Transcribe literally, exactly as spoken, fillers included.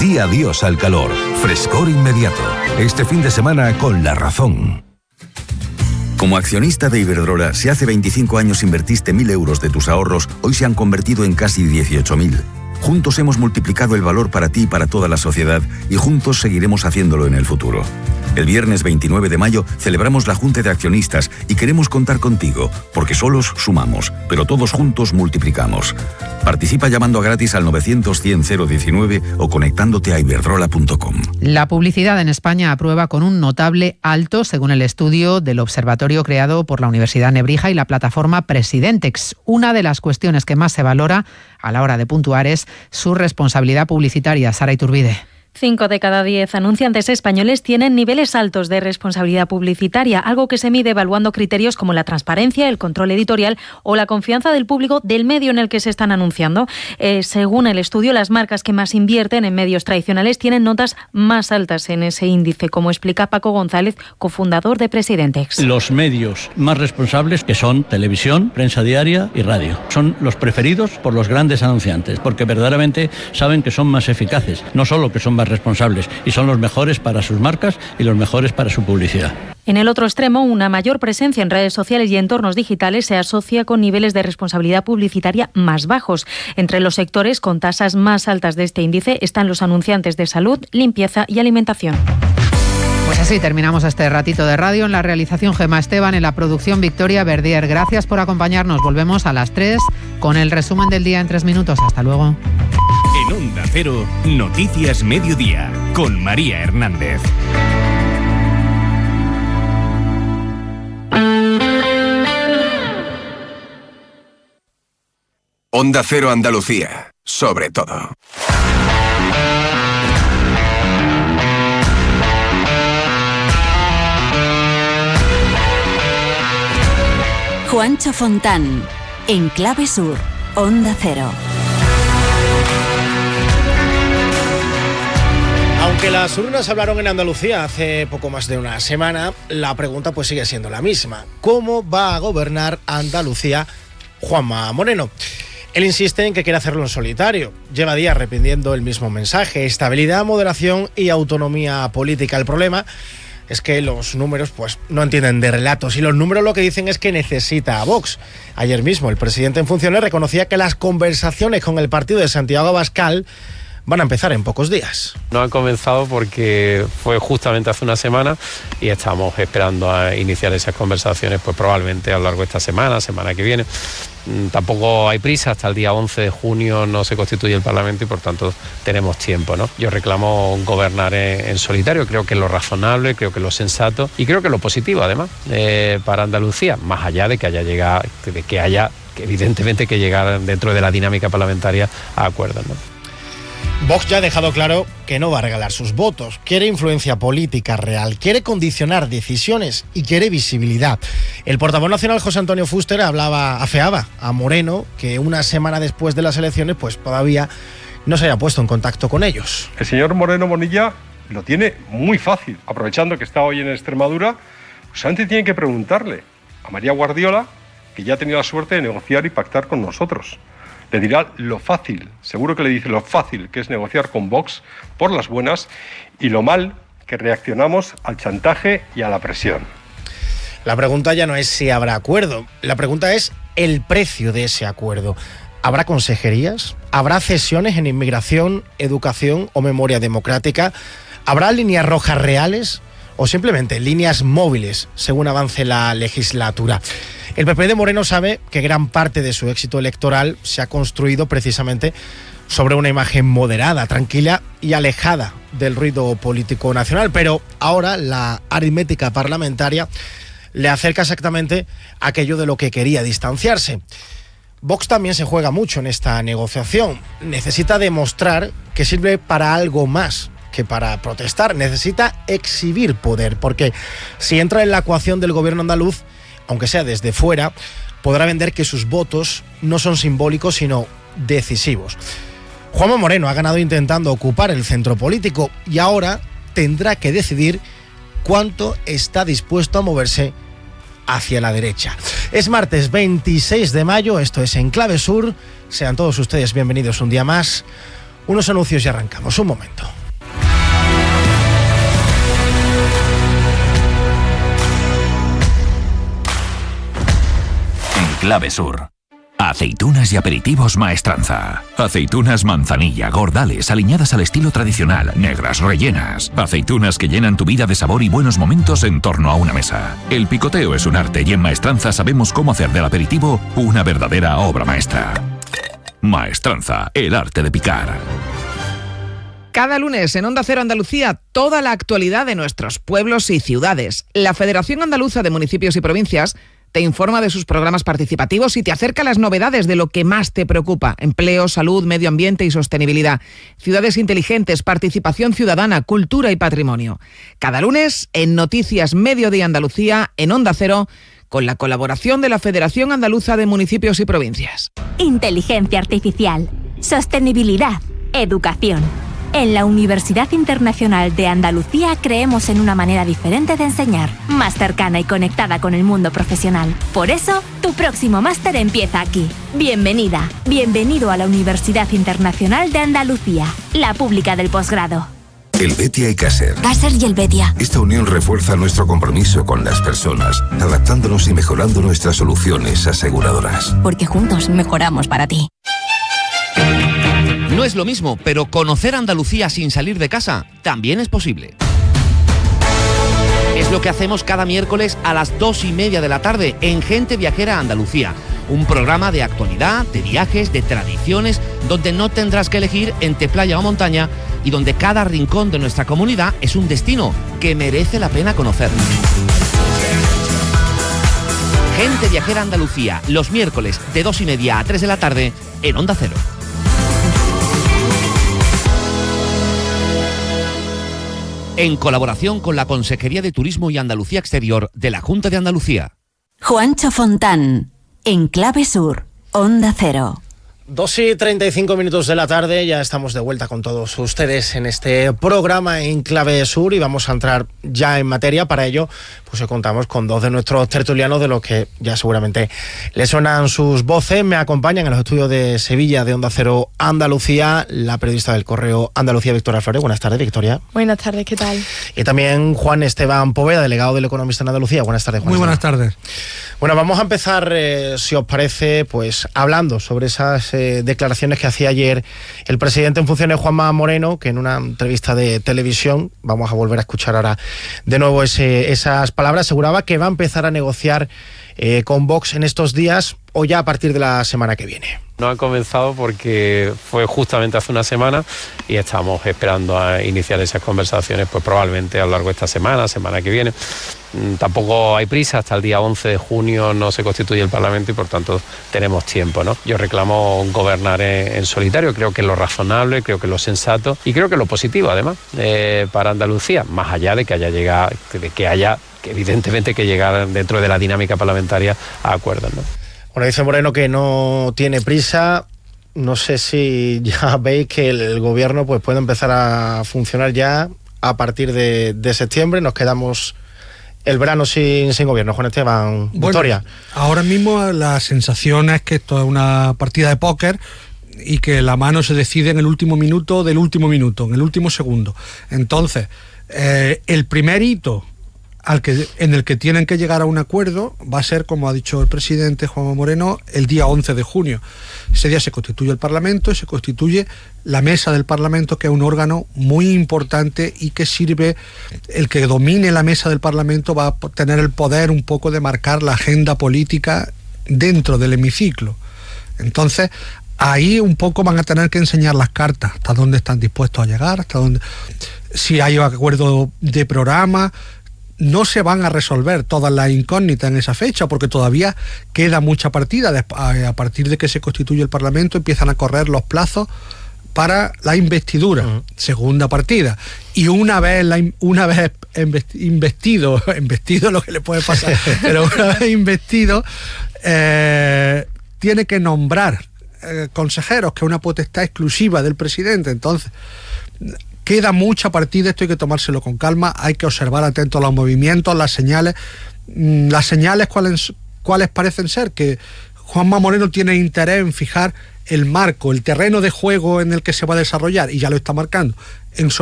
Di adiós al calor. Frescor inmediato. Este fin de semana con La Razón. Como accionista de Iberdrola, si hace veinticinco años invertiste mil euros de tus ahorros, hoy se han convertido en casi dieciocho mil. Juntos hemos multiplicado el valor para ti y para toda la sociedad y juntos seguiremos haciéndolo en el futuro. El viernes veintinueve de mayo celebramos la Junta de Accionistas y queremos contar contigo, porque solos sumamos, pero todos juntos multiplicamos. Participa llamando gratis al novecientos cien cero diecinueve o conectándote a iberdrola punto com. La publicidad en España aprueba con un notable alto, según el estudio del observatorio creado por la Universidad Nebrija y la plataforma Presidentex. Una de las cuestiones que más se valora a la hora de puntuar es su responsabilidad publicitaria. Sara Iturbide. Cinco de cada diez anunciantes españoles tienen niveles altos de responsabilidad publicitaria, algo que se mide evaluando criterios como la transparencia, el control editorial o la confianza del público del medio en el que se están anunciando. Eh, según el estudio, las marcas que más invierten en medios tradicionales tienen notas más altas en ese índice, como explica Paco González, cofundador de Presidentex. Los medios más responsables, que son televisión, prensa diaria y radio, son los preferidos por los grandes anunciantes, porque verdaderamente saben que son más eficaces, no solo que son más responsables, y son los mejores para sus marcas y los mejores para su publicidad. En el otro extremo, una mayor presencia en redes sociales y entornos digitales se asocia con niveles de responsabilidad publicitaria más bajos. Entre los sectores con tasas más altas de este índice están los anunciantes de salud, limpieza y alimentación. Pues así terminamos este ratito de radio. En la realización Gemma Esteban, en la producción Victoria Verdier. Gracias por acompañarnos. Volvemos a las tres con el resumen del día en tres minutos. Hasta luego. En Onda Cero, Noticias Mediodía, con María Hernández. Onda Cero Andalucía, sobre todo. Juancho Fontán, en Clave Sur, Onda Cero. Aunque las urnas hablaron en Andalucía hace poco más de una semana, la pregunta pues sigue siendo la misma. ¿Cómo va a gobernar Andalucía Juanma Moreno? Él insiste en que quiere hacerlo en solitario. Lleva días repitiendo el mismo mensaje: estabilidad, moderación y autonomía política. El problema es que los números pues no entienden de relatos, y los números lo que dicen es que necesita a Vox. Ayer mismo el presidente en funciones reconocía que las conversaciones con el partido de Santiago Abascal van a empezar en pocos días. No han comenzado porque fue justamente hace una semana y estamos esperando a iniciar esas conversaciones pues probablemente a lo largo de esta semana, semana que viene. Tampoco hay prisa, hasta el día once de junio no se constituye el Parlamento y por tanto tenemos tiempo, ¿no? Yo reclamo gobernar en, en solitario, creo que es lo razonable, creo que es lo sensato y creo que es lo positivo además eh, para Andalucía, más allá de que haya llegado, de que haya que evidentemente que llegar dentro de la dinámica parlamentaria a acuerdos, ¿no? Vox ya ha dejado claro que no va a regalar sus votos, quiere influencia política real, quiere condicionar decisiones y quiere visibilidad. El portavoz nacional José Antonio Fuster hablaba, afeaba a Moreno que una semana después de las elecciones pues todavía no se haya puesto en contacto con ellos. El señor Moreno Bonilla lo tiene muy fácil, aprovechando que está hoy en Extremadura, solamente tiene que preguntarle a María Guardiola, que ya ha tenido la suerte de negociar y pactar con nosotros. Le dirá lo fácil, seguro que le dice lo fácil que es negociar con Vox por las buenas y lo mal que reaccionamos al chantaje y a la presión. La pregunta ya no es si habrá acuerdo, la pregunta es el precio de ese acuerdo. ¿Habrá consejerías? ¿Habrá cesiones en inmigración, educación o memoria democrática? ¿Habrá líneas rojas reales o simplemente líneas móviles según avance la legislatura? El P P de Moreno sabe que gran parte de su éxito electoral se ha construido precisamente sobre una imagen moderada, tranquila y alejada del ruido político nacional, pero ahora la aritmética parlamentaria le acerca exactamente aquello de lo que quería distanciarse. Vox también se juega mucho en esta negociación. Necesita demostrar que sirve para algo más que para protestar. Necesita exhibir poder, porque si entra en la ecuación del gobierno andaluz, aunque sea desde fuera, podrá vender que sus votos no son simbólicos, sino decisivos. Juanma Moreno ha ganado intentando ocupar el centro político y ahora tendrá que decidir cuánto está dispuesto a moverse hacia la derecha. Es martes veintiséis de mayo, esto es En Clave Sur. Sean todos ustedes bienvenidos un día más. Unos anuncios y arrancamos. Un momento. Clave Sur. Aceitunas y aperitivos Maestranza. Aceitunas manzanilla, gordales, aliñadas al estilo tradicional, negras, rellenas. Aceitunas que llenan tu vida de sabor y buenos momentos en torno a una mesa. El picoteo es un arte y en Maestranza sabemos cómo hacer del aperitivo una verdadera obra maestra. Maestranza, el arte de picar. Cada lunes en Onda Cero Andalucía, toda la actualidad de nuestros pueblos y ciudades. La Federación Andaluza de Municipios y Provincias te informa de sus programas participativos y te acerca las novedades de lo que más te preocupa: empleo, salud, medio ambiente y sostenibilidad, ciudades inteligentes, participación ciudadana, cultura y patrimonio. Cada lunes en Noticias Mediodía Andalucía, en Onda Cero, con la colaboración de la Federación Andaluza de Municipios y Provincias. Inteligencia artificial, sostenibilidad, educación. En la Universidad Internacional de Andalucía creemos en una manera diferente de enseñar, más cercana y conectada con el mundo profesional. Por eso, tu próximo máster empieza aquí. Bienvenida, bienvenido a la Universidad Internacional de Andalucía, la pública del posgrado. Helvetia y Caser. Caser y Helvetia. Esta unión refuerza nuestro compromiso con las personas, adaptándonos y mejorando nuestras soluciones aseguradoras. Porque juntos mejoramos para ti. No es lo mismo, pero conocer Andalucía sin salir de casa también es posible. Es lo que hacemos cada miércoles a las dos y media de la tarde en Gente Viajera Andalucía. Un programa de actualidad, de viajes, de tradiciones, donde no tendrás que elegir entre playa o montaña y donde cada rincón de nuestra comunidad es un destino que merece la pena conocer. Gente Viajera Andalucía, los miércoles de dos y media a tres de la tarde en Onda Cero. En colaboración con la Consejería de Turismo y Andalucía Exterior de la Junta de Andalucía. Juancho Fontán, en Clave Sur, Onda Cero. dos y treinta y cinco minutos de la tarde, ya estamos de vuelta con todos ustedes en este programa en Clave Sur y vamos a entrar ya en materia. Para ello, pues contamos con dos de nuestros tertulianos, de los que ya seguramente les suenan sus voces. Me acompañan en los estudios de Sevilla de Onda Cero Andalucía la periodista del Correo Andalucía, Victoria Flores. Buenas tardes, Victoria. Buenas tardes, ¿qué tal? Y también Juan Esteban Poveda, delegado del Economista en Andalucía. Buenas tardes, Juan. Muy buenas tardes. Bueno, vamos a empezar, eh, si os parece, pues hablando sobre esas eh, declaraciones que hacía ayer el presidente en funciones, Juanma Moreno, que en una entrevista de televisión, vamos a volver a escuchar ahora de nuevo ese, esas palabras, aseguraba que va a empezar a negociar eh, con Vox en estos días o ya a partir de la semana que viene. No ha comenzado porque fue justamente hace una semana y estamos esperando a iniciar esas conversaciones, pues probablemente a lo largo de esta semana, semana que viene. Tampoco hay prisa, hasta el día once de junio no se constituye el Parlamento y por tanto tenemos tiempo, ¿no? Yo reclamo gobernar en, en solitario, creo que es lo razonable, creo que es lo sensato y creo que es lo positivo además eh, para Andalucía, más allá de que haya llegado, de que haya que evidentemente que llegar dentro de la dinámica parlamentaria a acuerdos, ¿no? Bueno, dice Moreno que no tiene prisa. No sé si ya veis que el gobierno pues puede empezar a funcionar ya a partir de, de septiembre. Nos quedamos el verano sin, sin gobierno. Juan Esteban, Victoria. Bueno, ahora mismo la sensación es que esto es una partida de póker y que la mano se decide en el último minuto del último minuto, en el último segundo. Entonces, eh, el primer hito al que, en el que tienen que llegar a un acuerdo va a ser, como ha dicho el presidente Juanma Moreno, el día once de junio. Ese día se constituye el Parlamento y se constituye la mesa del Parlamento, que es un órgano muy importante y que sirve, el que domine la mesa del Parlamento va a tener el poder un poco de marcar la agenda política dentro del hemiciclo. Entonces, ahí un poco van a tener que enseñar las cartas, hasta dónde están dispuestos a llegar, hasta dónde, si hay acuerdo de programa. No se van a resolver todas las incógnitas en esa fecha porque todavía queda mucha partida. A partir de que se constituye el Parlamento empiezan a correr los plazos para la investidura, uh-huh. Segunda partida. Y una vez la, una vez investido, investido lo que le puede pasar, pero una vez investido, eh, tiene que nombrar eh, consejeros, que es una potestad exclusiva del presidente. Entonces, queda mucha partida, esto hay que tomárselo con calma, hay que observar atentos a los movimientos, las señales. Las señales, ¿cuáles, cuáles parecen ser? Que Juanma Moreno tiene interés en fijar el marco, el terreno de juego en el que se va a desarrollar, y ya lo está marcando, en